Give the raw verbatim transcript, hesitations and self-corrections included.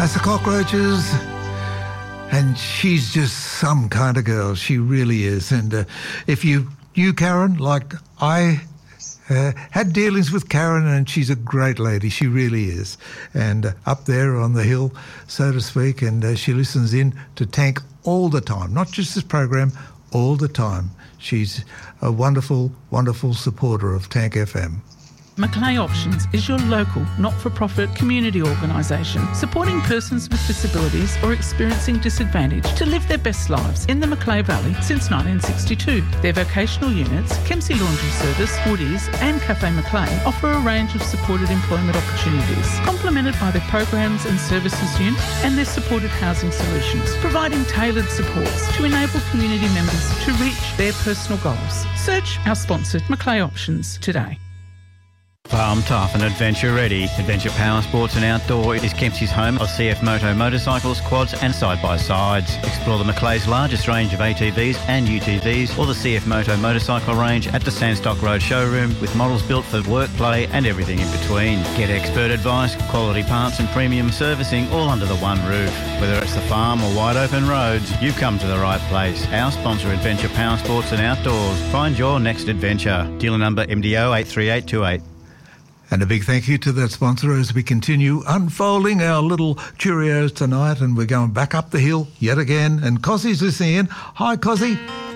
That's the Cockroaches. And she's just some kind of girl. She really is. And uh, if you knew Karen, like I uh, had dealings with Karen, and she's a great lady. She really is. And uh, up there on the hill, so to speak, and uh, she listens in to Tank all the time, not just this program, all the time. She's a wonderful, wonderful supporter of Tank F M. Macleay Options is your local, not-for-profit community organisation supporting persons with disabilities or experiencing disadvantage to live their best lives in the Macleay Valley since nineteen sixty-two. Their vocational units, Kempsey Laundry Service, Woodies and Cafe Macleay offer a range of supported employment opportunities, complemented by their programs and services unit and their supported housing solutions, providing tailored supports to enable community members to reach their personal goals. Search our sponsored Macleay Options today. Farm tough and adventure ready. Adventure Power Sports and Outdoor is Kempsey's home of C F Moto motorcycles, quads and side-by-sides. Explore the Macleay's largest range of A T Vs and U T Vs or the C F Moto motorcycle range at the Sandstock Road showroom with models built for work, play and everything in between. Get expert advice, quality parts and premium servicing all under the one roof. Whether it's the farm or wide open roads, you've come to the right place. Our sponsor, Adventure Power Sports and Outdoors. Find your next adventure. Dealer number M D O eight three eight two eight. And a big thank you to that sponsor as we continue unfolding our little Cheerios tonight, and we're going back up the hill yet again. And Cossie's listening in. Hi, Cossie.